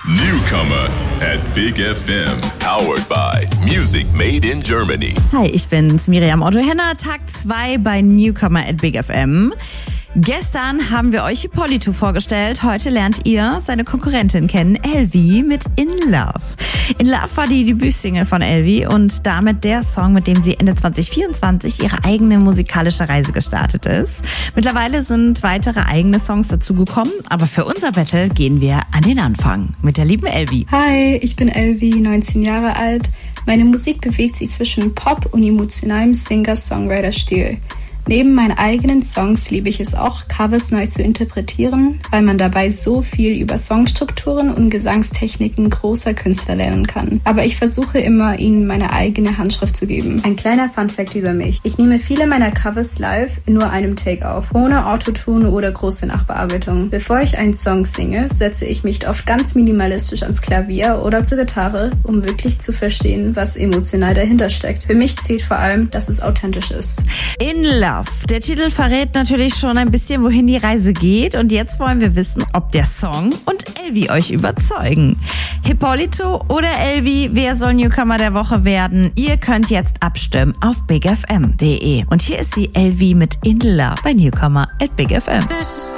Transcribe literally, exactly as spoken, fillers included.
Newcomer at Big F M. Powered by Music Made in Germany. Hi, ich bin's, Miriam Otto-Henner, Tag zwei bei Newcomer at Big F M. Gestern haben wir euch Hippolyto vorgestellt. Heute lernt ihr seine Konkurrentin kennen, Elvi mit In Love. In Love war die Debütsingle von Elvi und damit der Song, mit dem sie Ende zwanzig vierundzwanzig ihre eigene musikalische Reise gestartet ist. Mittlerweile sind weitere eigene Songs dazugekommen, aber für unser Battle gehen wir an den Anfang mit der lieben Elvi. Hi, ich bin Elvi, neunzehn Jahre alt. Meine Musik bewegt sich zwischen Pop und emotionalem Singer-Songwriter-Stil. Neben meinen eigenen Songs liebe ich es auch, Covers neu zu interpretieren, weil man dabei so viel über Songstrukturen und Gesangstechniken großer Künstler lernen kann. Aber ich versuche immer, ihnen meine eigene Handschrift zu geben. Ein kleiner Funfact über mich. Ich nehme viele meiner Covers live in nur einem Take auf, ohne Autotune oder große Nachbearbeitung. Bevor ich einen Song singe, setze ich mich oft ganz minimalistisch ans Klavier oder zur Gitarre, um wirklich zu verstehen, was emotional dahinter steckt. Für mich zählt vor allem, dass es authentisch ist. In Love. Der Titel verrät natürlich schon ein bisschen, wohin die Reise geht. Und jetzt wollen wir wissen, ob der Song und Elvi euch überzeugen. Hippolyto oder Elvi, wer soll Newcomer der Woche werden? Ihr könnt jetzt abstimmen auf big f m punkt d e. Und hier ist sie, Elvi mit In Love bei Newcomer at Big F M.